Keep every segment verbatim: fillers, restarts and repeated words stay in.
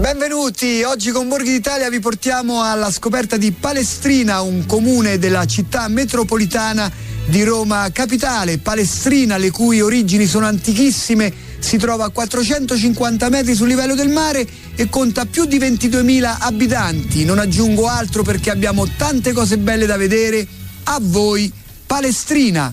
Benvenuti, oggi con Borghi d'Italia vi portiamo alla scoperta di Palestrina, un comune della città metropolitana di Roma Capitale. Palestrina, le cui origini sono antichissime, si trova a quattrocentocinquanta metri sul livello del mare e conta più di ventiduemila abitanti. Non aggiungo altro perché abbiamo tante cose belle da vedere. A voi Palestrina!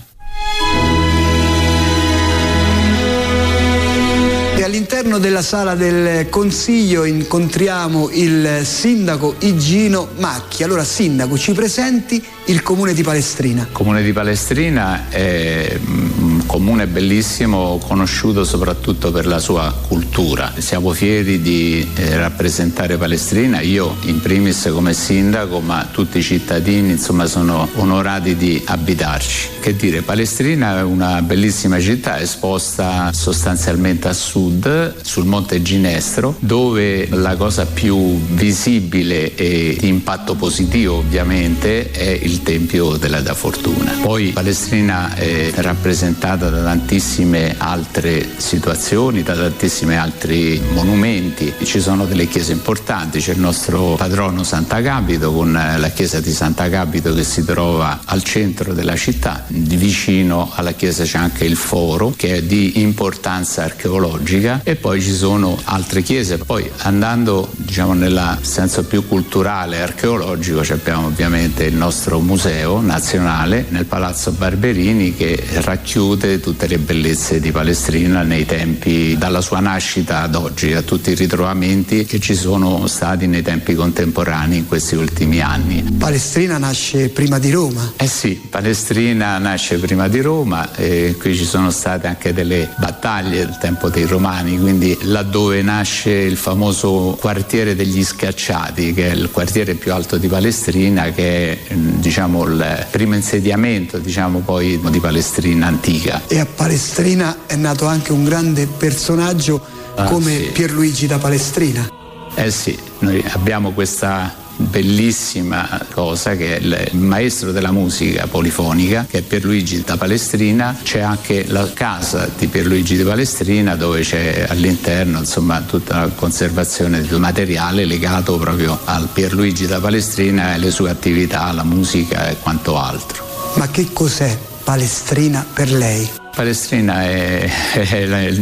E all'interno della sala del Consiglio incontriamo il sindaco Igino Macchi. Allora, sindaco, ci presenti il comune di Palestrina? Il comune di Palestrina è un comune bellissimo, conosciuto soprattutto per la sua cultura. Siamo fieri di eh, rappresentare Palestrina, io in primis come sindaco, ma tutti i cittadini insomma sono onorati di abitarci. Che dire, Palestrina è una bellissima città esposta sostanzialmente a sud, sul Monte Ginestro, dove la cosa più visibile e di impatto positivo ovviamente è il Tempio della Dea Fortuna. Poi Palestrina è rappresentata da tantissime altre situazioni, da tantissimi altri monumenti. Ci sono delle chiese importanti, c'è il nostro patrono Sant'Agapito con la chiesa di Sant'Agapito che si trova al centro della città. Di vicino alla chiesa c'è anche il foro che è di importanza archeologica, e poi ci sono altre chiese. Poi andando diciamo nel senso più culturale e archeologico abbiamo ovviamente il nostro museo nazionale nel Palazzo Barberini che racchiude tutte le bellezze di Palestrina nei tempi dalla sua nascita ad oggi, a tutti i ritrovamenti che ci sono stati nei tempi contemporanei in questi ultimi anni. Palestrina nasce prima di Roma? Eh sì, Palestrina nasce prima di Roma e qui ci sono state anche delle battaglie del tempo dei Romani, quindi laddove nasce il famoso quartiere degli Scacciati, che è il quartiere più alto di Palestrina, che è diciamo il primo insediamento diciamo poi di Palestrina antica. E a Palestrina è nato anche un grande personaggio ah, come sì. Pierluigi da Palestrina. Eh sì, noi abbiamo questa bellissima cosa che è il maestro della musica polifonica che è Pierluigi da Palestrina. C'è anche la casa di Pierluigi di Palestrina dove c'è all'interno insomma tutta la conservazione del materiale legato proprio al Pierluigi da Palestrina e le sue attività, la musica e quanto altro. Ma che cos'è Palestrina per lei? Palestrina è, è il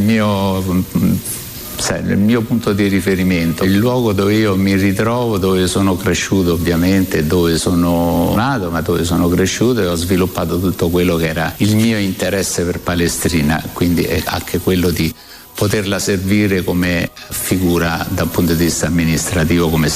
mio il mio punto di riferimento, il luogo dove io mi ritrovo, dove sono cresciuto ovviamente, dove sono nato, ma dove sono cresciuto e ho sviluppato tutto quello che era il mio interesse per Palestrina, quindi è anche quello di poterla servire come figura dal punto di vista amministrativo, come